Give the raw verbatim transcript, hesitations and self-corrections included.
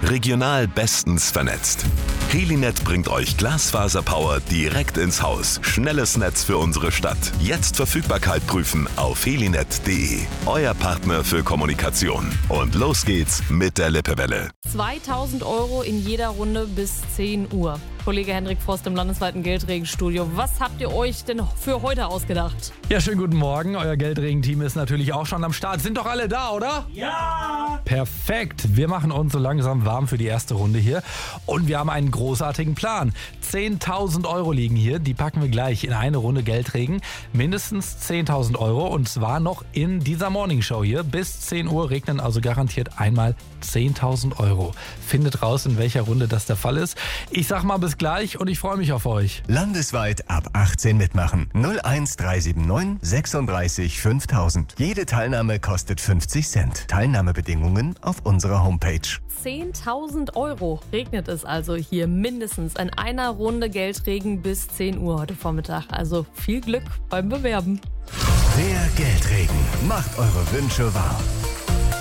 Regional bestens vernetzt. Helinet bringt euch Glasfaserpower direkt ins Haus. Schnelles Netz für unsere Stadt. Jetzt Verfügbarkeit prüfen auf helinet punkt de. Euer Partner für Kommunikation. Und los geht's mit der Lippewelle. zweitausend Euro in jeder Runde bis zehn Uhr. Kollege Hendrik Frost im landesweiten Geldregenstudio. Was habt ihr euch denn für heute ausgedacht? Ja, schönen guten Morgen. Euer Geldregen-Team ist natürlich auch schon am Start. Sind doch alle da, oder? Ja! Perfekt. Wir machen uns so langsam warm für die erste Runde hier. Und wir haben einen großartigen Plan. zehntausend Euro liegen hier. Die packen wir gleich in eine Runde Geldregen. Mindestens zehntausend Euro. Und zwar noch in dieser Morningshow hier. Bis zehn Uhr regnen also garantiert einmal zehntausend Euro. Findet raus, in welcher Runde das der Fall ist. Ich sag mal bis gleich und ich freue mich auf euch. Landesweit ab achtzehn mitmachen. null eins drei sieben neun sechsunddreißig fünftausend. Jede Teilnahme kostet fünfzig Cent. Teilnahmebedingungen auf unserer Homepage. zehntausend Euro regnet es also hier mindestens in einer Runde Geldregen bis zehn Uhr heute Vormittag. Also viel Glück beim Bewerben. Der Geldregen macht eure Wünsche wahr.